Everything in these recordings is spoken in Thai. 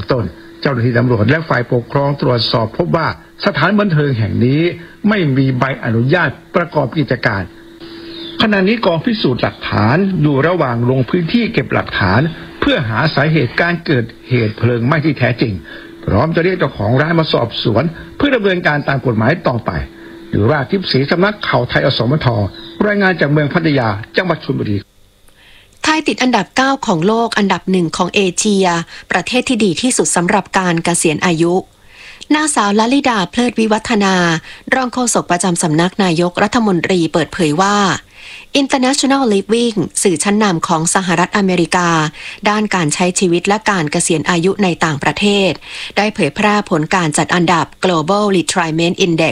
ต้นเจ้าหน้าที่ตำรวจและฝ่ายปกครองตรวจสอบพบว่าสถานบันเทิงแห่งนี้ไม่มีใบอนุญาตประกอบกิจการขณะนี้กองพิสูจน์หลักฐานอยู่ระหว่างลงพื้นที่เก็บหลักฐานเพื่อหาสาเหตุการเกิดเหตุเพลิงไหม้ที่แท้จริงพร้อมจะเรียกเจ้าของร้านมาสอบสวนเพื่อดำเนินการตามกฎหมายต่อไปหรือราทิพย์ศรีสำนักข่าวไทยอสมทรายงานจากเมืองพัทยาจังหวัดชลบุรีไทยติดอันดับ9ของโลกอันดับ1ของเอเชียประเทศที่ดีที่สุดสำหรับการเกษียณอายุนางสาวลลิดาเพลิดวิวัฒนารองโฆษกประจำสำนักนายกรัฐมนตรีเปิดเผยว่า International Living สื่อชั้นนำของสหรัฐอเมริกาด้านการใช้ชีวิตและการเกษียณอายุในต่างประเทศได้เผยแพร่ผลการจัดอันดับ Global Retirement Index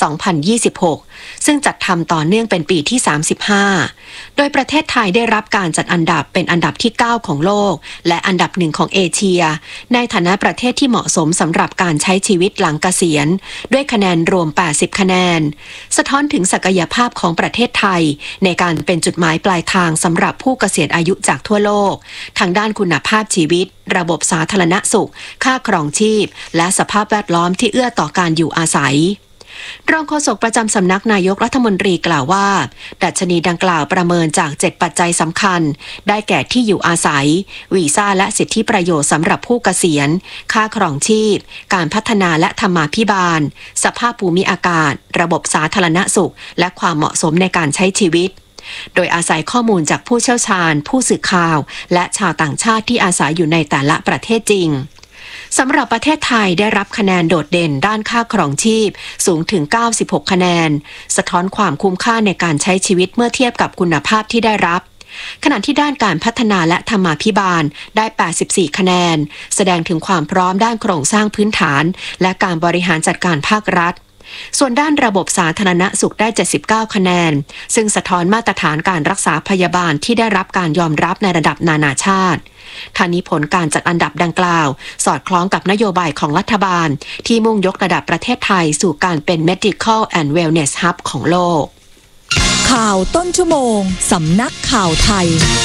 2026 ซึ่งจัดทำต่อเนื่องเป็นปีที่ 35 โดยประเทศไทยได้รับการจัดอันดับเป็นอันดับที่ 9 ของโลกและอันดับ1ของเอเชียในฐานะประเทศที่เหมาะสมสำหรับการใช้ชีวิตหลังเกษียณด้วยคะแนนรวม80คะแนนสะท้อนถึงศักยภาพของประเทศไทยในการเป็นจุดหมายปลายทางสำหรับผู้เกษียณอายุจากทั่วโลกทางด้านคุณภาพชีวิตระบบสาธารณสุขค่าครองชีพและสภาพแวดล้อมที่เอื้อต่อการอยู่อาศัยรองโฆษกประจำสำนักนายกรัฐมนตรีกล่าวว่าดัชนีดังกล่าวประเมินจาก7ปัจจัยสำคัญได้แก่ที่อยู่อาศัยวีซ่าและสิทธิประโยชน์สำหรับผู้เกษียณค่าครองชีพการพัฒนาและธรรมาภิบาลสภาพภูมิอากาศระบบสาธารณสุขและความเหมาะสมในการใช้ชีวิตโดยอาศัยข้อมูลจากผู้เชี่ยวชาญผู้สื่อข่าวและชาวต่างชาติที่อาศัยอยู่ในแต่ละประเทศจริงสำหรับประเทศไทยได้รับคะแนนโดดเด่นด้านค่าครองชีพสูงถึง96คะแนนสะท้อนความคุ้มค่าในการใช้ชีวิตเมื่อเทียบกับคุณภาพที่ได้รับขณะที่ด้านการพัฒนาและธรรมาภิบาลได้84คะแนนแสดงถึงความพร้อมด้านโครงสร้างพื้นฐานและการบริหารจัดการภาครัฐส่วนด้านระบบสาธารณสุขได้79คะแนนซึ่งสะท้อนมาตรฐานการรักษาพยาบาลที่ได้รับการยอมรับในระดับนานาชาติทางนี้ผลการจัดอันดับดังกล่าวสอดคล้องกับนโยบายของรัฐบาลที่มุ่งยกระดับประเทศไทยสู่การเป็น Medical and Wellness Hub ของโลกข่าวต้นชั่วโมงสำนักข่าวไทย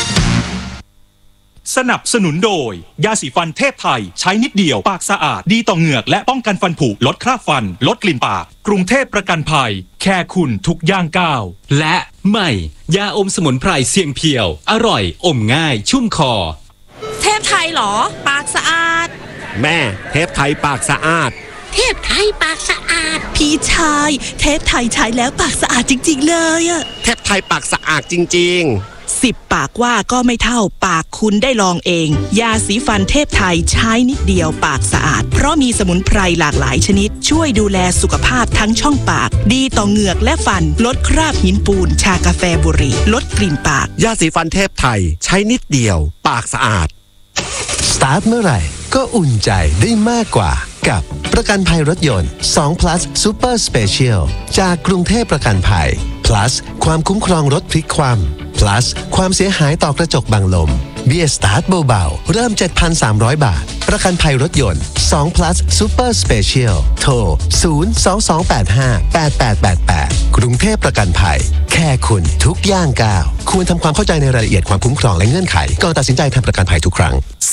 สนับสนุนโดยยาสีฟันเทพไทยใช้นิดเดียวปากสะอาดดีต่อเหงือกและป้องกันฟันผุลดคราบฟันลดกลิ่นปากกรุงเทพประกันภัยแค่คุณทุกย่างก้าวและใหม่ยาอมสมุนไพรเสียงเพียวอร่อยอมง่ายชุ่มคอเทพไทยเหรอปากสะอาดแม่เทพไทยปากสะอาดเทพไทยปากสะอาดพี่ชายเทพไทยใช้แล้วปากสะอาดจริงๆเลยอะเทพไทยปากสะอาดจริงๆ 10ปากว่าก็ไม่เท่าปากคุณได้ลองเองยาสีฟันเทพไทยใช้นิดเดียวปากสะอาดเพราะมีสมุนไพรหลากหลายชนิดช่วยดูแลสุขภาพทั้งช่องปากดีต่อเหงือกและฟันลดคราบหินปูนชากาแฟบุหรี่ลดกลิ่นปากยาสีฟันเทพไทยใช้นิดเดียวปากสะอาดสตาร์ทเมื่อไหร่ก็อุ่นใจได้มากกว่ากับประกันภัยรถยนต์2 plus Super Special จากกรุงเทพประกันภัย plus ความคุ้มครองรถพลิกคว่ำ plus ความเสียหายต่อกระจกบังลมเบี้ยสตาร์ทเบาๆเริ่ม 7,300 บาทประกันภัยรถยนต์2 plus Super Special โทร 022858888 กรุงเทพประกันภัยแค่คุณทุกย่างก้าวควรทำความเข้าใจในรายละเอียดความคุ้มครองและเงื่อนไขก่อนตัดสินใจทำประกันภัยทุกครั้ง